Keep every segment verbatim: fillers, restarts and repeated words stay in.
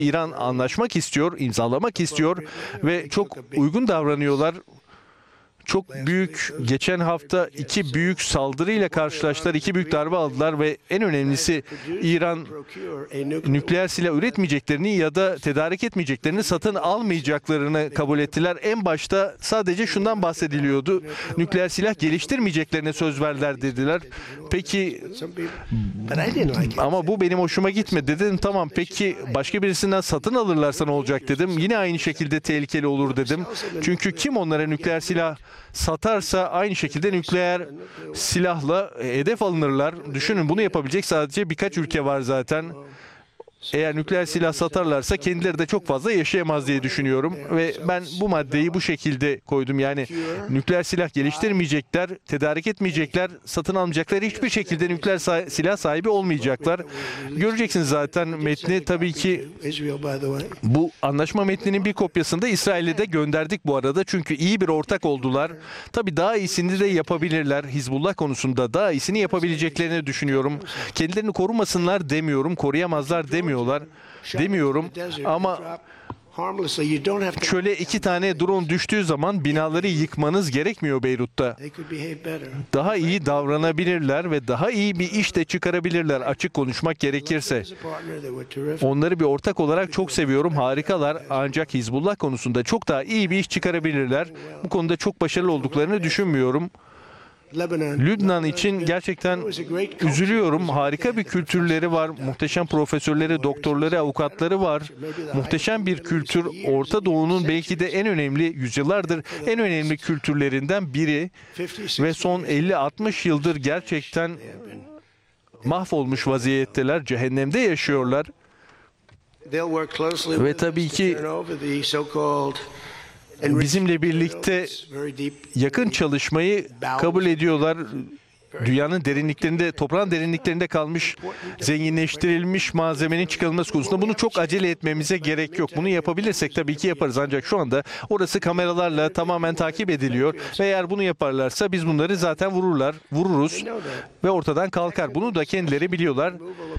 İran anlaşmak istiyor, imzalamak istiyor ve çok uygun davranıyorlar. Çok büyük, geçen hafta iki büyük saldırıyla karşılaştılar, iki büyük darbe aldılar ve en önemlisi İran nükleer silah üretmeyeceklerini ya da tedarik etmeyeceklerini, satın almayacaklarını kabul ettiler. En başta sadece şundan bahsediliyordu, nükleer silah geliştirmeyeceklerine söz verdiler dediler. Peki ama bu benim hoşuma gitmedi dedim. Tamam, peki başka birisinden satın alırlarsa ne olacak dedim. Yine aynı şekilde tehlikeli olur dedim. Çünkü kim onlara nükleer silah satarsa aynı şekilde nükleer silahla hedef alınırlar. Düşünün, bunu yapabilecek sadece birkaç ülke var zaten. Eğer nükleer silah satarlarsa kendileri de çok fazla yaşayamaz diye düşünüyorum. Ve ben bu maddeyi bu şekilde koydum. Yani nükleer silah geliştirmeyecekler, tedarik etmeyecekler, satın almayacaklar. Hiçbir şekilde nükleer silah sahibi olmayacaklar. Göreceksiniz zaten metni. Tabii ki bu anlaşma metninin bir kopyasını da İsrail'e de gönderdik bu arada. Çünkü iyi bir ortak oldular. Tabii daha iyisini de yapabilirler. Hizbullah konusunda daha iyisini yapabileceklerini düşünüyorum. Kendilerini korumasınlar demiyorum, koruyamazlar demiyorum. demiyorum ama şöyle iki tane drone düştüğü zaman binaları yıkmanız gerekmiyor Beyrut'ta. Daha iyi davranabilirler ve daha iyi bir iş de çıkarabilirler, açık konuşmak gerekirse. Onları bir ortak olarak çok seviyorum, harikalar, ancak Hizbullah konusunda çok daha iyi bir iş çıkarabilirler. Bu konuda çok başarılı olduklarını düşünmüyorum. Lübnan için gerçekten üzülüyorum. Harika bir kültürleri var. Muhteşem profesörleri, doktorları, avukatları var. Muhteşem bir kültür. Orta Doğu'nun belki de en önemli, yüzyıllardır en önemli kültürlerinden biri. Ve son elli altmış yıldır gerçekten mahvolmuş vaziyetteler. Cehennemde yaşıyorlar. Ve tabii ki bizimle birlikte yakın çalışmayı kabul ediyorlar. Dünyanın derinliklerinde, toprağın derinliklerinde kalmış, zenginleştirilmiş malzemenin çıkarılması konusunda bunu çok acele etmemize gerek yok. Bunu yapabilirsek tabii ki yaparız. Ancak şu anda orası kameralarla tamamen takip ediliyor. Ve eğer bunu yaparlarsa biz bunları zaten vururlar, vururuz ve ortadan kalkar. Bunu da kendileri biliyorlar.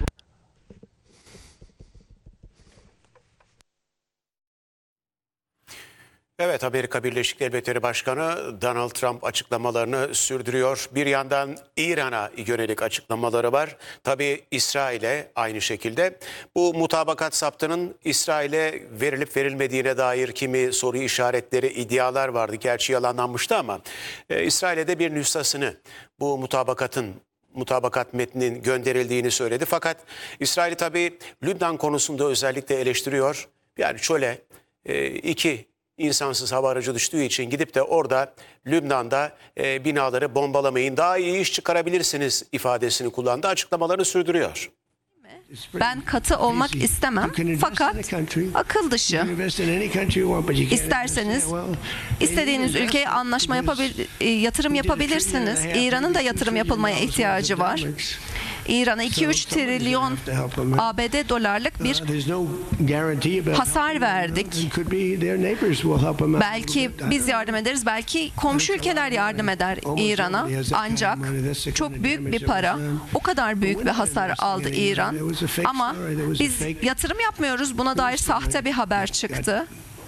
Evet, Amerika Birleşik Devletleri Başkanı Donald Trump açıklamalarını sürdürüyor. Bir yandan İran'a yönelik açıklamaları var. Tabii İsrail'e aynı şekilde. Bu mutabakat saptının İsrail'e verilip verilmediğine dair kimi soru işaretleri, iddialar vardı. Gerçi yalanlanmıştı ama e, İsrail'e de bir nüshasını, bu mutabakatın, mutabakat metninin gönderildiğini söyledi. Fakat İsrail tabii Lübnan konusunda özellikle eleştiriyor. Yani şöyle e, iki insansız hava aracı düştüğü için gidip de orada Lübnan'da e, binaları bombalamayın, daha iyi iş çıkarabilirsiniz ifadesini kullandı, açıklamalarını sürdürüyor. Ben katı olmak istemem fakat akıl dışı. İsterseniz istediğiniz ülkeye anlaşma yapabil, yatırım yapabilirsiniz. İran'ın da yatırım yapılmaya ihtiyacı var. İran'a iki üç trilyon A B D dolarlık bir hasar verdik. Belki biz yardım ederiz, belki komşu ülkeler yardım eder İran'a. Ancak çok büyük bir para, o kadar büyük bir hasar aldı İran. Ama biz yatırım yapmıyoruz. Buna dair sahte bir haber çıktı.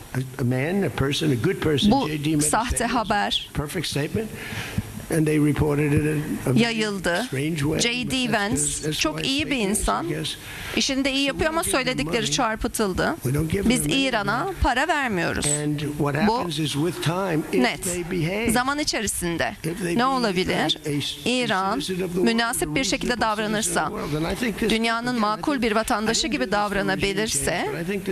Bu sahte haber yayıldı. J D Vance çok iyi bir insan. İşini de iyi yapıyor ama söyledikleri çarpıtıldı. Biz İran'a para vermiyoruz. Bu net. Zaman içerisinde ne olabilir? İran münasip bir şekilde davranırsa, dünyanın makul bir vatandaşı gibi davranabilirse,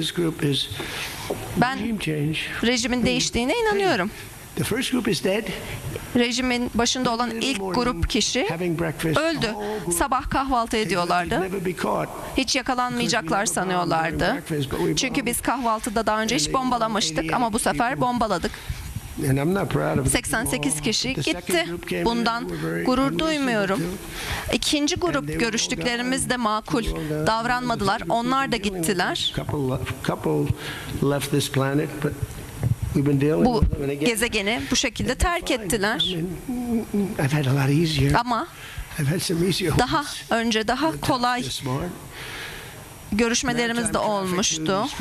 ben rejimin değiştiğine inanıyorum. Rejimin başında olan ilk grup kişi öldü. Sabah kahvaltı ediyorlardı. Hiç yakalanmayacaklar sanıyorlardı. Çünkü biz kahvaltıda daha önce hiç bombalamıştık ama bu sefer bombaladık. seksen sekiz kişi gitti. Bundan gurur duymuyorum. İkinci grup, görüştüklerimiz de makul davranmadılar. Onlar da gittiler. Bu gezegeni bu şekilde terk ettiler. Ama daha önce daha kolay görüşmelerimiz de olmuştu.